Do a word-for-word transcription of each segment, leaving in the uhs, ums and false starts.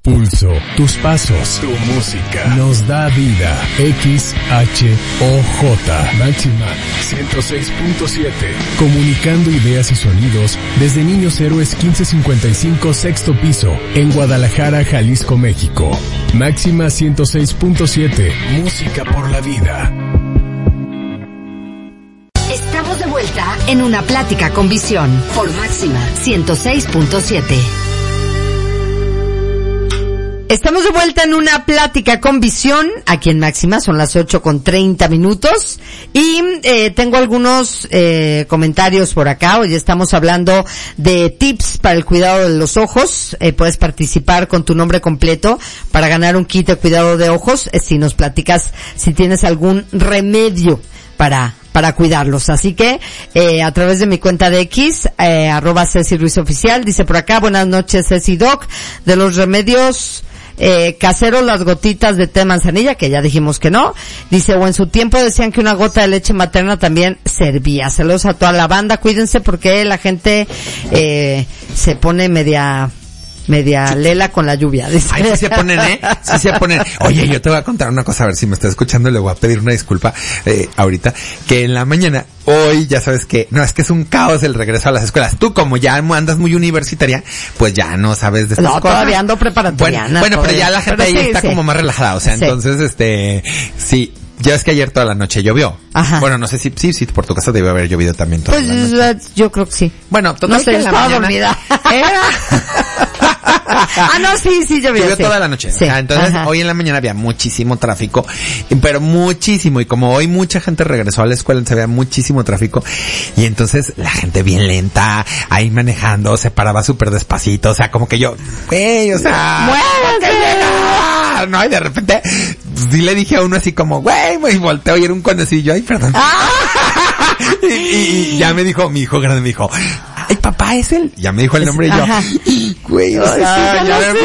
pulso, tus pasos, tu música, nos da vida. X H O J, Máxima ciento seis punto siete, comunicando ideas y sonidos desde Niños Héroes quince cincuenta y cinco, sexto piso, en Guadalajara, Jalisco, México. Máxima ciento seis punto siete, música por la vida. Estamos de vuelta en Una Plática con Visión por Máxima ciento seis punto siete. Estamos de vuelta en Una Plática con Visión, aquí en Máxima, son las ocho con treinta minutos, y eh, tengo algunos eh, comentarios por acá. Hoy estamos hablando de tips para el cuidado de los ojos. Eh, puedes participar con tu nombre completo para ganar un kit de cuidado de ojos, eh, si nos platicas si tienes algún remedio para para cuidarlos. Así que, eh, a través de mi cuenta de X, eh, arroba Ceci Ruiz Oficial, dice por acá, buenas noches Ceci Doc, de los remedios eh, caseros, las gotitas de té de manzanilla, que ya dijimos que no. Dice, o en su tiempo decían que una gota de leche materna también servía. Saludos a toda la banda, cuídense porque la gente, eh, se pone media... media sí. Lela con la lluvia. Dice. Ay, sí se ponen, ¿eh? Sí se ponen. Oye, yo te voy a contar una cosa, a ver si me está escuchando, le voy a pedir una disculpa, eh, ahorita, que en la mañana, hoy, ya sabes que, no, es que es un caos el regreso a las escuelas. Tú, como ya andas muy universitaria, pues ya no sabes de estas no, cosas. No, todavía ando preparatoriana. Bueno, bueno pero ya la gente ahí sí, está sí. como más relajada, o sea, sí. Entonces, este, sí. Ya ves que ayer toda la noche llovió. Ajá. Bueno, no sé si, sí, sí, por tu casa debe haber llovido también toda pues, la noche. Yo creo que sí. Bueno, total no sé, que en la estaba mañana dormida. Era... ah, no, sí, sí, llovió. Llovió sí. toda la noche. Sí. Ah, entonces, Ajá. hoy en la mañana había muchísimo tráfico, pero muchísimo. Y como hoy mucha gente regresó a la escuela, entonces había muchísimo tráfico. Y entonces la gente bien lenta, ahí manejando, se paraba súper despacito. O sea, como que yo, güey, o sea... ¡Muévete! No, y de repente, sí le dije a uno así como, güey, y volteo y era un cuendecillo. Ay, perdón. Ah. y, y, y ya me dijo, mi hijo grande me dijo, ay, papá, es él. Ya me dijo el nombre y yo, güey, o sea, ya, ya, sé,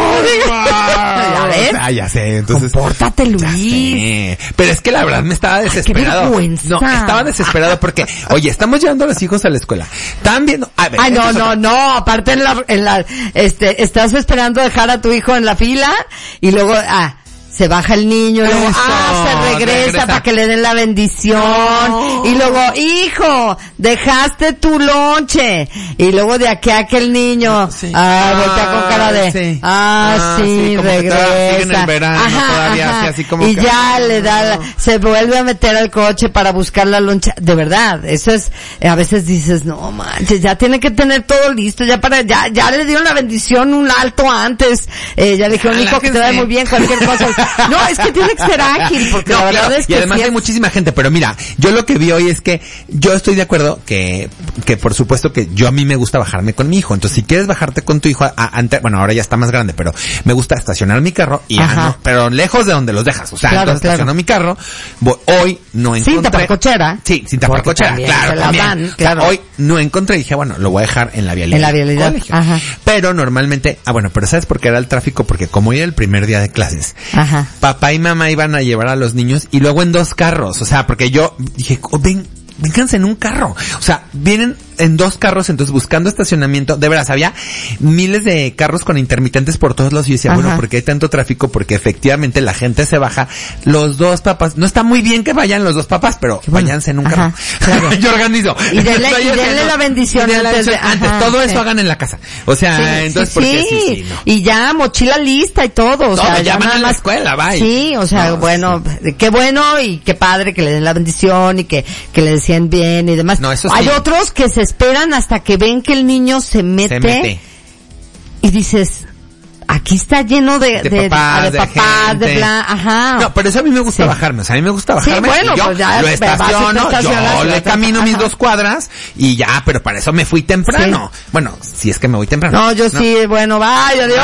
ya ves. Ah, ya sé, entonces. Compórtate, Luis. Ya sé. Pero es que la verdad me estaba desesperado. Ay, qué vergüenza. No, estaba desesperado porque, oye, estamos llevando a los hijos a la escuela. Están viendo, a ver. Ay, no, no, no, aparte en la, en la, este, estás esperando dejar a tu hijo en la fila y luego, ah, se baja el niño, y luego, Eso, ah, se regresa, regresa para que le den la bendición, no. Y luego, hijo, dejaste tu lonche, y luego de aquí a aquel niño, sí. ah, voltea con cara de, sí. ah, ah, sí, sí regresa, en el verano, ajá, todavía, ajá. Así, así como y que, ya no. le da, la, se vuelve a meter al coche para buscar la loncha, de verdad, eso es, a veces dices, no manches, ya tiene que tener todo listo, ya para, ya, ya le dieron la bendición un alto antes, eh, ya le dijeron, hijo, que te va muy bien, cualquier cosa. No, es que tiene que ser ágil, porque no, la verdad claro. es que y además sí hay es... muchísima gente, pero mira, yo lo que vi hoy es que yo estoy de acuerdo que, que por supuesto que yo a mí me gusta bajarme con mi hijo, entonces si quieres bajarte con tu hijo, a, a, ante, bueno, ahora ya está más grande, pero me gusta estacionar mi carro y ah, no, pero lejos de donde los dejas, o sea, claro, entonces claro. estaciono mi carro, voy, hoy no encontré... Sin taparcochera. Sí, sin taparcochera, claro, también. Van, claro. O sea, hoy no encontré y dije, bueno, lo voy a dejar en la vialidad. En la vialidad, ajá. Pero normalmente, ah bueno, pero ¿sabes por qué era el tráfico? Porque como era el primer día de clases, ajá. papá y mamá iban a llevar a los niños y luego en dos carros, o sea, porque yo dije, oh, ven, vénganse en un carro, o sea, vienen en dos carros, entonces buscando estacionamiento, de veras, había miles de carros con intermitentes por todos lados y yo decía, ajá. Bueno, ¿por qué hay tanto tráfico? Porque efectivamente la gente se baja, los dos papás, no está muy bien que vayan los dos papás, pero bueno, váyanse en un carro. Claro. Yo organizo. Y denle, y denle la bendición antes, antes, de, antes ajá, todo sí. Eso hagan en la casa. O sea, sí, entonces, sí, porque sí. sí, sí, no. Y ya mochila lista y todo, o todo, sea, ya, ya van nada a la más escuela, bye. Sí, o sea, no, bueno, sí. Qué bueno y qué padre que le den la bendición y que, que le decían bien y demás. No, eso sí. Hay otros que se esperan hasta que ven que el niño se mete, se mete. Y dices, aquí está lleno de, de, de papás, de, de, papás, gente. de bla, ajá. No, pero eso a mí me gusta sí. bajarme, o sea, a mí me gusta bajarme. Sí, bueno, y yo pues ya lo estaciono, yo le camino ajá. mis dos cuadras y ya, pero para eso me fui temprano. Sí. Bueno, si es que me voy temprano. No, yo no. sí, bueno, vaya, Dios.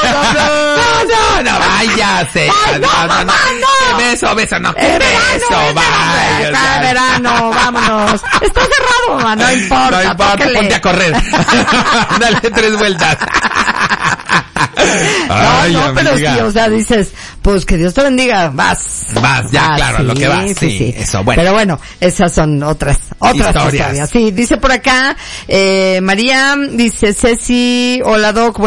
no, no, no, váyase. Ay, no, no, no, no. Qué beso, beso, no, qué eh, beso, verano, vaya. Está verano, vámonos. Está cerrado, mamá, no importa. No importa, tóquele. Ponte a correr. Dale tres vueltas. No, Ay, no, amiga. pero sí, o sea, dices, pues que Dios te bendiga, vas. Vas, ya, ah, claro, sí, lo que vas, sí, sí, sí, eso, bueno. Pero bueno, esas son otras, otras historias. historias. Sí, dice por acá, eh, María, dice Ceci, hola Doc,